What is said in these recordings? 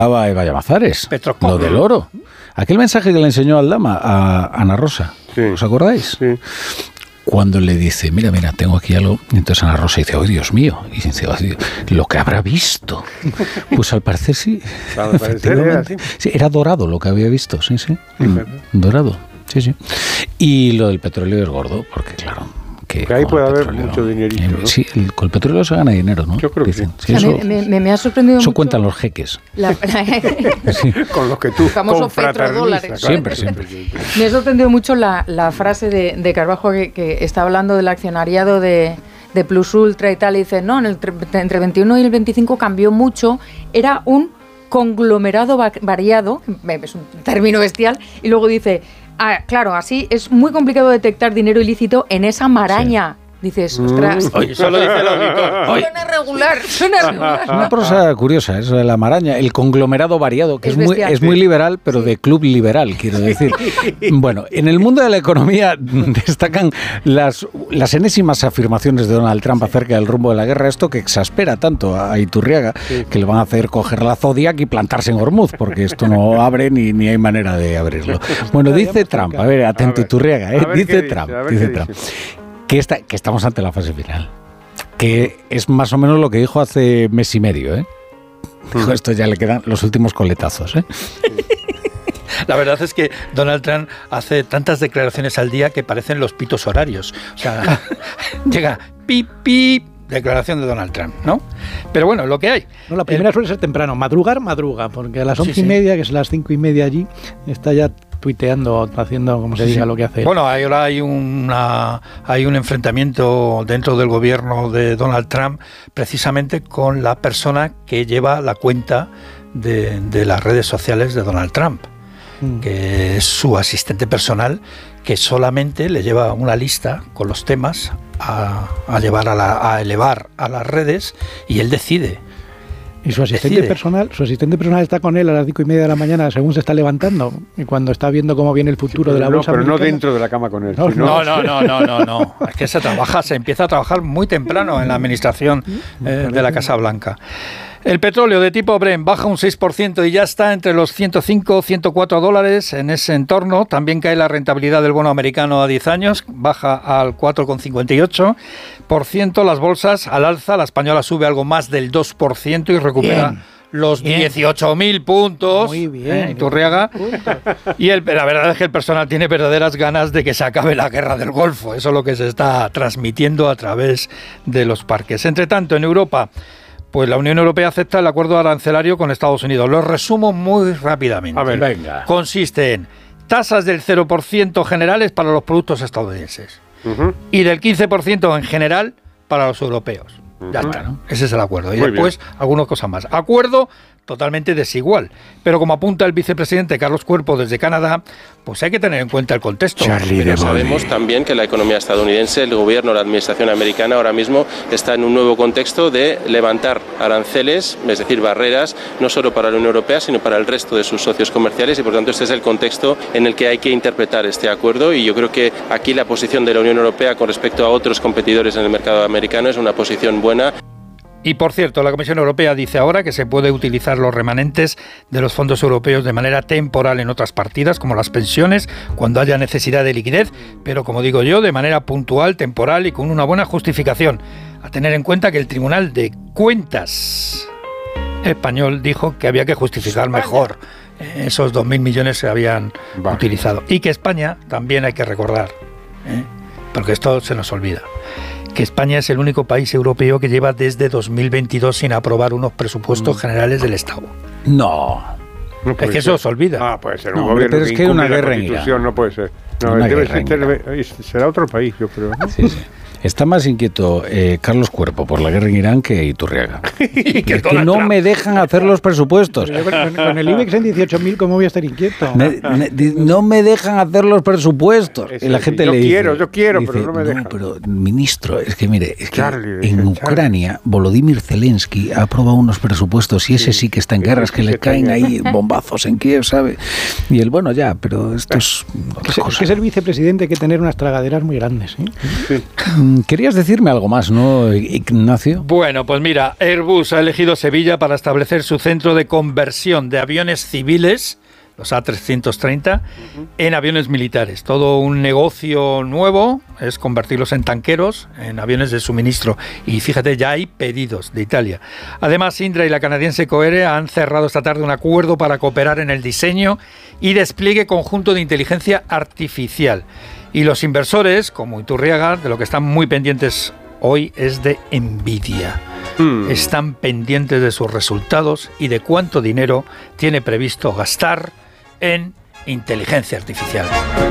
a Eva Llamazares, Petrocom. lo del oro. Aquel mensaje que le enseñó Aldama a Ana Rosa, Sí. ¿os acordáis? Sí. Cuando le dice, mira, tengo aquí algo, y entonces Ana Rosa dice, ¡oh, Dios mío! Y dice, ¡oh, Dios, lo que habrá visto! Pues al parecer sí, Al parecer era así. Sí, era dorado lo que había visto, sí. Dorado, sí. Y lo del petróleo es gordo, porque claro... Que ahí puede haber petróleo, mucho dinerito, ¿no? Sí, con el petróleo se gana dinero, ¿no? Yo creo que sí. Eso, me ha sorprendido eso mucho. cuentan los jeques. Sí. Con los que tú Famoso confraternizas. petrodólares. Siempre. Me ha sorprendido mucho la frase de Carbajo que está hablando del accionariado de Plus Ultra y tal, y dice, no, entre 21 y el 25 cambió mucho, era un conglomerado variado, es un término bestial, y luego dice, claro, así es muy complicado detectar dinero ilícito en esa maraña. Dices, ostras. Oye, eso lo dice el auditor. Suena regular. Una prosa curiosa, eso de la maraña, el conglomerado variado, que es muy liberal, pero de club liberal, quiero decir. Bueno, en el mundo de la economía destacan las enésimas afirmaciones de Donald Trump acerca del rumbo de la guerra, esto que exaspera tanto a Iturriaga, que le van a hacer coger la Zodiac y plantarse en Hormuz, porque esto no abre ni hay manera de abrirlo. Bueno, dice Trump, a ver, atento Iturriaga, dice Trump. Que estamos ante la fase final, que es más o menos lo que dijo hace mes y medio, Dijo, esto ya le quedan los últimos coletazos, La verdad es que Donald Trump hace tantas declaraciones al día que parecen los pitos horarios. O sea, llega pip, declaración de Donald Trump, ¿no? Pero bueno, lo que hay. No, la primera suele ser temprano, madruga, porque a las 11:30, que es las 5:30 allí, está ya tuiteando, haciendo, como se diga, lo que hace. Bueno, ahora hay un enfrentamiento dentro del gobierno de Donald Trump, precisamente con la persona que lleva la cuenta de las redes sociales de Donald Trump, que es su asistente personal, que solamente le lleva una lista con los temas a elevar a las redes, y él decide. Y su asistente personal está con él a las 5:30 de la mañana según se está levantando, y cuando está viendo cómo viene el futuro de la bolsa pero americana. no dentro de la cama con él. No. Es que se empieza a trabajar muy temprano en la administración de la Casa Blanca. El petróleo de tipo Brent baja un 6% y ya está entre los $105-104 en ese entorno. También cae la rentabilidad del bono americano a 10 años, baja al 4,58%. Las bolsas al alza, la española sube algo más del 2% y recupera los 18.000 puntos. Muy bien. Iturriaga. Y la verdad es que el personal tiene verdaderas ganas de que se acabe la guerra del Golfo. Eso es lo que se está transmitiendo a través de los parques. Entre tanto, en Europa, pues la Unión Europea acepta el acuerdo arancelario con Estados Unidos. Lo resumo muy rápidamente. A ver, venga. Consiste en tasas del 0% generales para los productos estadounidenses y del 15% en general para los europeos. Ya está, ¿no? Ese es el acuerdo. Y Muy después algunas cosas más. Acuerdo totalmente desigual. Pero como apunta el vicepresidente Carlos Cuerpo desde Canadá, pues hay que tener en cuenta el contexto. Pero sabemos también que la economía estadounidense, el gobierno, la administración americana ahora mismo está en un nuevo contexto de levantar aranceles, es decir, barreras, no solo para la Unión Europea, sino para el resto de sus socios comerciales, y por tanto este es el contexto en el que hay que interpretar este acuerdo, y yo creo que aquí la posición de la Unión Europea con respecto a otros competidores en el mercado americano es una posición buena. Y por cierto, la Comisión Europea dice ahora que se puede utilizar los remanentes de los fondos europeos de manera temporal en otras partidas, como las pensiones, cuando haya necesidad de liquidez, pero como digo yo, de manera puntual, temporal y con una buena justificación. A tener en cuenta que el Tribunal de Cuentas español dijo que había que justificar mejor esos 2.000 millones que habían utilizado. Y que España, también hay que recordar, porque esto se nos olvida, que España es el único país europeo que lleva desde 2022 sin aprobar unos presupuestos generales del Estado. No es que eso se olvida. Puede ser un gobierno pero es que hay una guerra en Irán. No puede ser. No, será otro país, yo creo. Sí. Está más inquieto Carlos Cuerpo por la guerra en Irán que Iturriaga. Es que no me dejan hacer los presupuestos. Con el IBEX en 18.000, ¿cómo voy a estar inquieto? No me dejan hacer los presupuestos. Y la gente le dice... Yo quiero, dice, pero no me dejan. Pero, ministro, es que mire, en Ucrania, Volodymyr Zelensky ha aprobado unos presupuestos y ese sí que está en guerra, es que le caen ahí bombazos en Kiev, ¿sabe? Y él, bueno, ya, pero esto es otra cosa. Es que ser vicepresidente hay que tener unas tragaderas muy grandes, ¿eh? Sí. Querías decirme algo más, ¿no, Ignacio? Bueno, pues mira, Airbus ha elegido Sevilla para establecer su centro de conversión de aviones civiles, los A330, en aviones militares. Todo un negocio nuevo es convertirlos en tanqueros, en aviones de suministro. Y fíjate, ya hay pedidos de Italia. Además, Indra y la canadiense Coere han cerrado esta tarde un acuerdo para cooperar en el diseño y despliegue conjunto de inteligencia artificial. Y los inversores, como Iturriaga, de lo que están muy pendientes hoy es de Nvidia. Están pendientes de sus resultados y de cuánto dinero tiene previsto gastar en inteligencia artificial.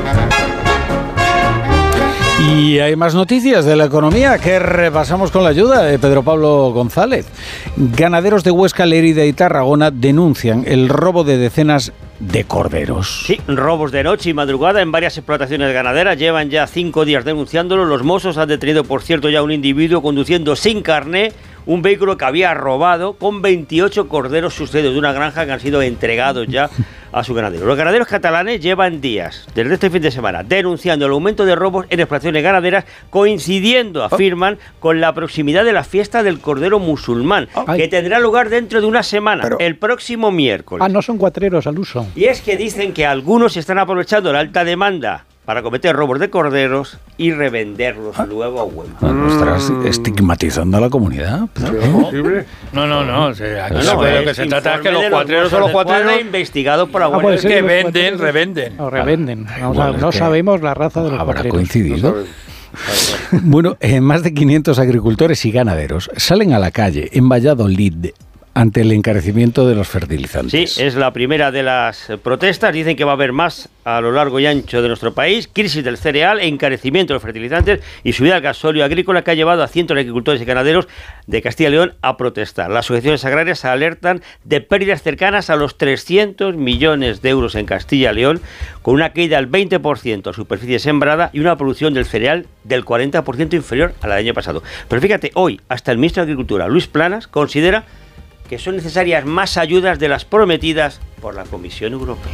Y hay más noticias de la economía que repasamos con la ayuda de Pedro Pablo González. Ganaderos de Huesca, Lérida y Tarragona denuncian el robo de decenas de corderos. Sí, robos de noche y madrugada en varias explotaciones ganaderas. Llevan ya 5 días denunciándolo. Los Mossos han detenido, por cierto, ya un individuo conduciendo sin carné un vehículo que había robado con 28 corderos sustraídos de una granja que han sido entregados ya a su ganadero. Los ganaderos catalanes llevan días, desde este fin de semana, denunciando el aumento de robos en explotaciones ganaderas, coincidiendo, afirman, con la proximidad de la fiesta del Cordero Musulmán, que tendrá lugar dentro de una semana, el próximo miércoles. No son cuatreros al uso. Y es que dicen que algunos están aprovechando la alta demanda para cometer robos de corderos y revenderlos luego a Huelva. ¿Estás estigmatizando a la comunidad? No. O sea, aquí lo que se trata es que los cuatreros son los cuatreros investigados por la Guardia Civil, que venden, revenden. No, revenden. No sabemos la raza de los ¿Habrá cuatreros. coincidido? Bueno, más de 500 agricultores y ganaderos salen a la calle en Valladolid ante el encarecimiento de los fertilizantes. Sí, es la primera de las protestas. Dicen que va a haber más a lo largo y ancho de nuestro país. Crisis del cereal, encarecimiento de los fertilizantes y subida del gasóleo agrícola que ha llevado a cientos de agricultores y ganaderos de Castilla y León a protestar. Las asociaciones agrarias alertan de pérdidas cercanas a los 300 millones de euros en Castilla y León, con una caída del 20% a superficie sembrada y una producción del cereal del 40% inferior a la del año pasado. Pero fíjate, hoy hasta el ministro de Agricultura, Luis Planas, considera que son necesarias más ayudas de las prometidas por la Comisión Europea.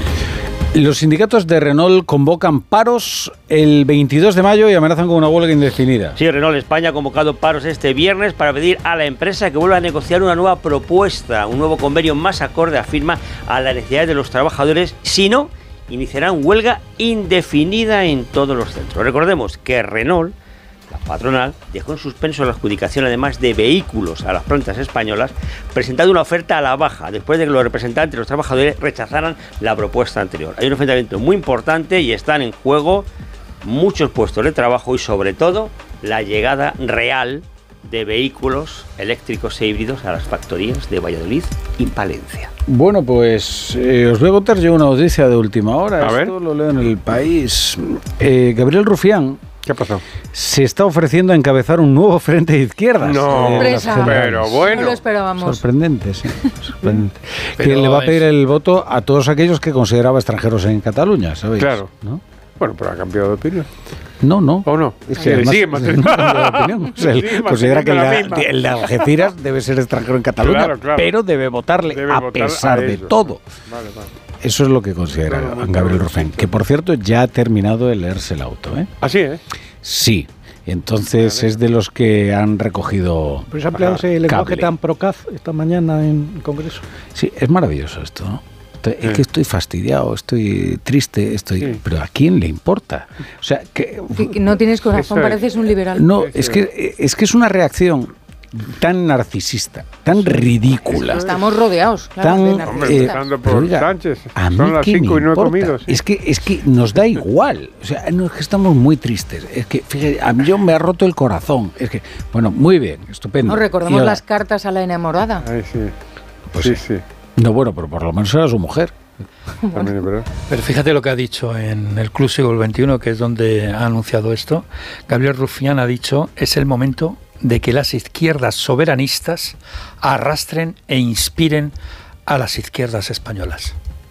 Los sindicatos de Renault convocan paros el 22 de mayo y amenazan con una huelga indefinida. Sí, Renault España ha convocado paros este viernes para pedir a la empresa que vuelva a negociar una nueva propuesta, un nuevo convenio más acorde, afirma, a las necesidades de los trabajadores. Si no, iniciarán huelga indefinida en todos los centros. Recordemos que Renault, la patronal, dejó en suspenso la adjudicación además de vehículos a las plantas españolas, presentando una oferta a la baja después de que los representantes de los trabajadores rechazaran la propuesta anterior. Hay un enfrentamiento muy importante y están en juego muchos puestos de trabajo y sobre todo la llegada real de vehículos eléctricos e híbridos a las factorías de Valladolid y Palencia. Bueno, pues os voy a contar yo una noticia de última hora. A Esto lo leo en El País. Gabriel Rufián, ¿qué ha pasado? se está ofreciendo a encabezar un nuevo frente de izquierdas. No, pero bueno. No lo esperábamos. Sorprendente, sí. Sorprendente. Que le va a pedir el voto a todos aquellos que consideraba extranjeros en Cataluña, ¿sabéis? Claro. ¿No? Bueno, pero ha cambiado de opinión. No. ¿O no? Es que Además, sigue manteniendo la opinión. O sea, él considera que el de Algeciras debe ser extranjero en Cataluña, claro. pero debe votarle a pesar de todo. Vale. Eso es lo que considera Gabriel Rufián, que por cierto ya ha terminado de leerse el auto. Así, ¿eh? Sí. Entonces es de los que han recogido. Pero se ha empleado ese lenguaje cable. tan procaz esta mañana en el Congreso. Sí, es maravilloso esto, ¿no? Es que estoy fastidiado, estoy triste, pero ¿a quién le importa? O sea, que no tienes corazón, pareces un liberal. No, es que es una reacción tan narcisista, tan ridícula. Estamos rodeados, claro, de narcisistas. Empezando por oiga, Sánchez. a mí son las 5 y no he importa. comido. Sí. Es que nos da igual. O sea, no es que estamos muy tristes. Es que, fíjate, a mí yo me ha roto el corazón. Es que, bueno, muy bien, estupendo. No recordemos las cartas a la enamorada. Ay, sí. Pues sí. No, bueno, pero por lo menos era su mujer. También, ¿verdad? Pero fíjate lo que ha dicho en el Club Siglo XXI, que es donde ha anunciado esto. Gabriel Rufián ha dicho, es el momento de que las izquierdas soberanistas arrastren e inspiren a las izquierdas españolas.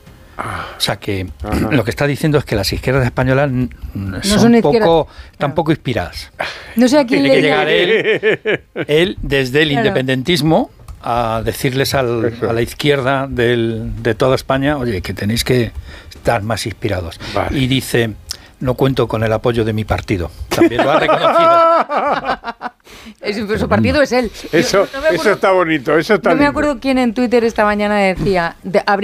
O sea que lo que está diciendo es que las izquierdas españolas son poco inspiradas. No sé a quién Tiene le que llegar él desde el independentismo a decirles a la izquierda de toda España, oye, que tenéis que estar más inspirados. Vale. Y dice, no cuento con el apoyo de mi partido. También lo ha reconocido. Su partido es él. Eso está bonito, eso está No me lindo. acuerdo quién en Twitter esta mañana decía,